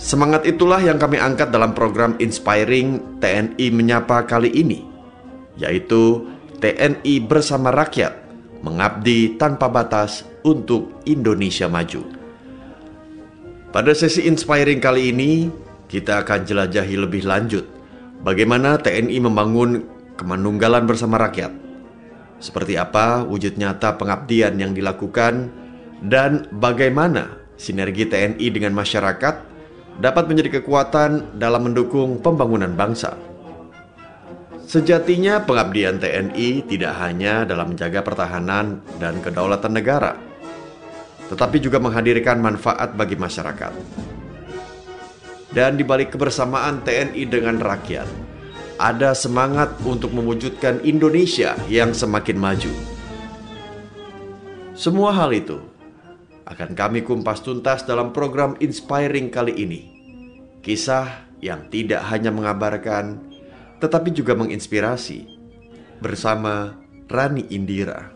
Semangat itulah yang kami angkat dalam program Inspiring TNI Menyapa kali ini, yaitu TNI Bersama Rakyat, mengabdi tanpa batas untuk Indonesia maju. Pada sesi Inspiring kali ini, kita akan jelajahi lebih lanjut bagaimana TNI membangun kemanunggalan bersama rakyat. Seperti apa wujud nyata pengabdian yang dilakukan, dan bagaimana sinergi TNI dengan masyarakat dapat menjadi kekuatan dalam mendukung pembangunan bangsa. Sejatinya pengabdian TNI tidak hanya dalam menjaga pertahanan dan kedaulatan negara, tetapi juga menghadirkan manfaat bagi masyarakat. Dan di balik kebersamaan TNI dengan rakyat, ada semangat untuk mewujudkan Indonesia yang semakin maju. Semua hal itu akan kami kumpas tuntas dalam program Inspiring kali ini. Kisah yang tidak hanya mengabarkan, tetapi juga menginspirasi, bersama Rani Indira.